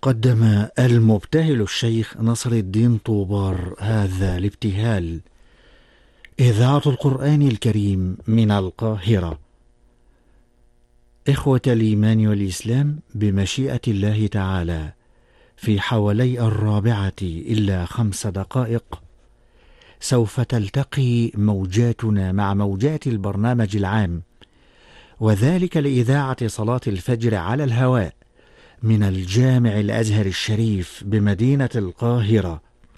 قدم المبتهل الشيخ نصر الدين طوبار هذا الابتهال. إذاعة القرآن الكريم من القاهرة. إخوة الإيمان والإسلام، بمشيئة الله تعالى في حوالي 4:05 دقائق سوف تلتقي موجاتنا مع موجات البرنامج العام، وذلك لإذاعة صلاة الفجر على الهواء من الجامع الأزهر الشريف بمدينة القاهرة.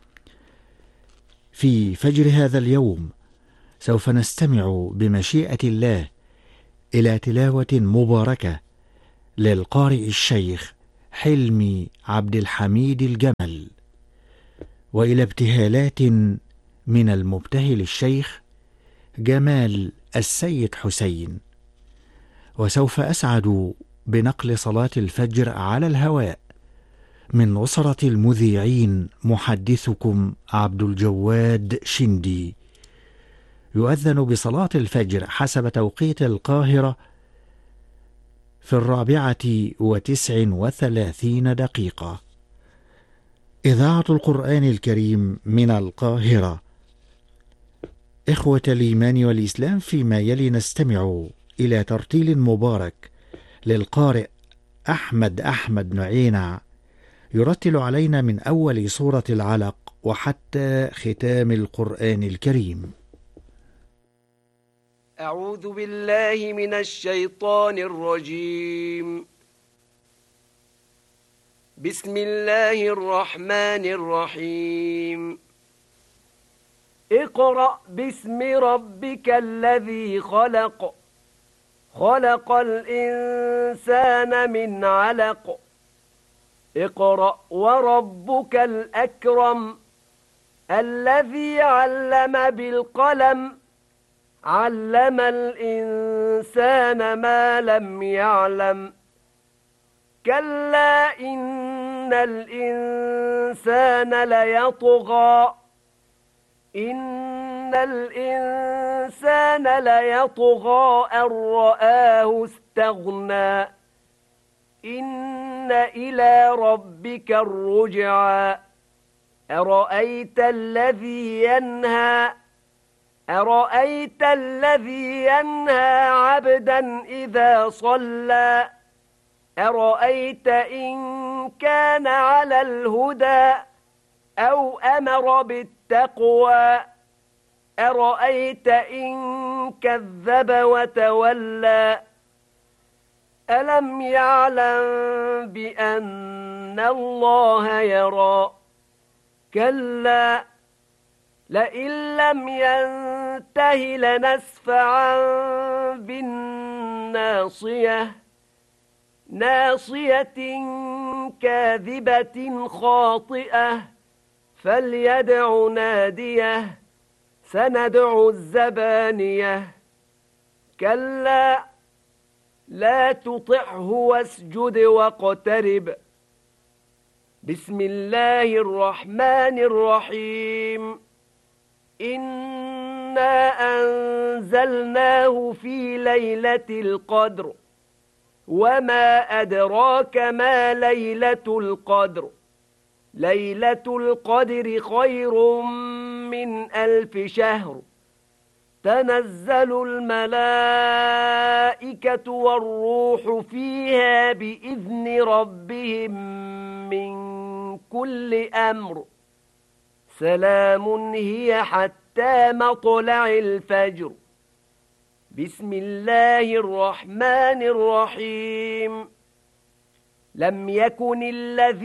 في فجر هذا اليوم سوف نستمع بمشيئة الله إلى تلاوة مباركة للقارئ الشيخ حلمي عبد الحميد الجمل، وإلى ابتهالات من المبتهل الشيخ جمال السيد حسين. وسوف أسعد بنقل صلاة الفجر على الهواء من أسرة المذيعين محدثكم عبد الجواد شندي. يؤذن بصلاة الفجر حسب توقيت القاهرة في 4:39 دقيقة. إذاعة القرآن الكريم من القاهرة. إخوة الإيمان والإسلام، فيما يلي نستمع إلى ترتيل مبارك للقارئ أحمد نعينع يرتل علينا من أول سورة العلق وحتى ختام القرآن الكريم. أعوذ بالله من الشيطان الرجيم. بسم الله الرحمن الرحيم. اقرأ باسم ربك الذي خلق، خلق الإنسان من علق، اقرأ وربك الأكرم الذي علم بالقلم، علم الإنسان ما لم يعلم، كلا إن الإنسان ليطغى، إن الإنسان ليطغى أن رآه استغنى، إن إلى ربك الرجعى، أرأيت الذي ينهى، أرأيت الذي ينهى عبدا إذا صلى، أرأيت إن كان على الهدى أو أمر بالتقوى، أرأيت إن كذب وتولى، ألم يعلم بأن الله يرى، كلا لئن لم ينته لنسفعا بالناصية، ناصية كاذبة خاطئة، فليدع ناديه، سندع الزبانية، كلا لا تطعه واسجد واقترب. بسم الله الرحمن الرحيم. إنا أنزلناه في ليلة القدر، وما أدراك ما ليلة القدر، ليلة القدر خير من 1000 شهر، تنزل الملائكة والروح فيها بإذن ربهم من كل أمر، سلام هي حتى مطلع الفجر. بسم الله الرحمن الرحيم. لم يكن الذين